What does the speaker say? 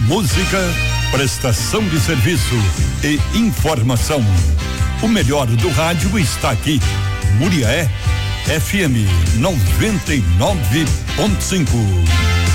música, prestação de serviço e informação. O melhor do rádio está aqui. Muriaé FM 99.5.